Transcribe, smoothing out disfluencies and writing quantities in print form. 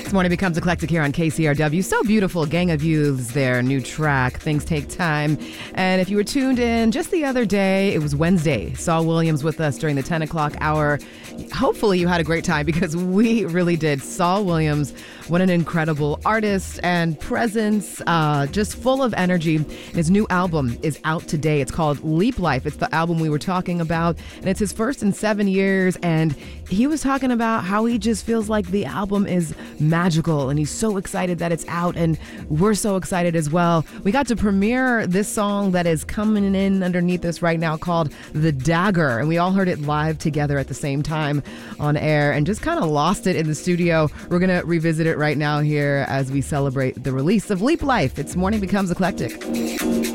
This morning becomes eclectic here on KCRW. So beautiful. Gang of Youths, their new track, Things Take Time. And if you were tuned in just the other day, it was Wednesday. Saul Williams with us during the 10 o'clock hour. Hopefully you had a great time because we really did. Saul Williams, what an incredible artist and presence, just full of energy. His new album is out today. It's called Leap Life. It's the album we were talking about, and it's his first in 7 years. And he was talking about how he just feels like the album is magical, and he's so excited that it's out, and we're so excited as well. We got to premiere this song that is coming in underneath us right now called The Dagger, and we all heard it live together at the same time on air and just kind of lost it in the studio. We're going to revisit it right now here as we celebrate the release of Leap Life. It's Morning Becomes Eclectic.